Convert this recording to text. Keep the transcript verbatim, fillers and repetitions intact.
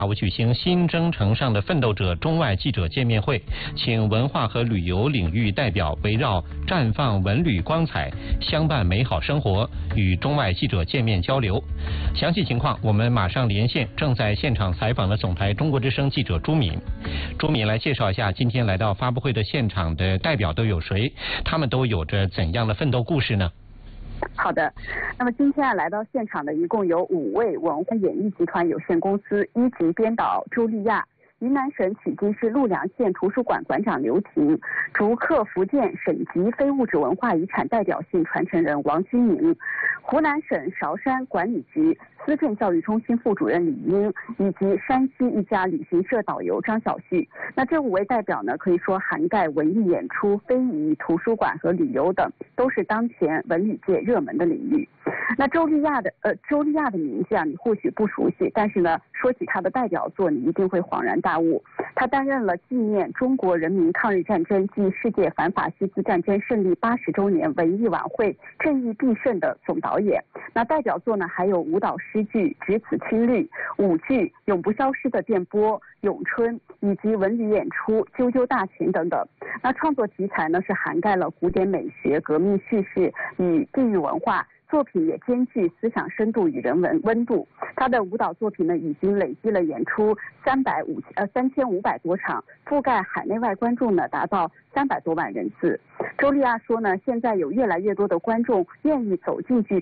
下午举行新征程上的奋斗者中外记者见面会，请文化和旅游领域代表围绕绽放文旅光彩，相伴美好生活，与中外记者见面交流。详细情况我们马上连线正在现场采访的总台中国之声记者朱敏。朱敏来介绍一下今天来到发布会的现场的代表都有谁，他们都有着怎样的奋斗故事呢？ 好的，那么今天啊来到现场的一共有五位文化演艺集团有限公司一级编导周丽亚，云南省曲靖市陆良县图书馆馆长刘婷，竹客福建省级非物质文化遗产代表性传承人王新明，湖南省韶山管理局思政教育中心副主任李英，以及山西一家旅行社导游张小旭。那这五位代表呢，可以说涵盖文艺演出、非遗、图书馆和旅游等，都是当前文旅界热门的领域。那周丽亚的呃周丽亚的名字啊，你或许不熟悉，但是呢，说起她的代表作，你一定会恍然大悟。她担任了纪念中国人民抗日战争暨世界反法西斯战争胜利八十周年文艺晚会正义必胜的总导演。那代表作呢，还有舞蹈诗剧《只此青绿》、舞剧《永不消失的电波》、咏春，以及文旅演出《啾啾大秦》等等。那创作题材呢，是涵盖了古典美学、革命叙事与地域文化。作品也兼具思想深度与人文温度。他的舞蹈作品呢，已经累计了演出三百五呃三千五百多场，覆盖海内外观众呢达到三百多万人次。周丽亚说呢，现在有越来越多的观众愿意走进剧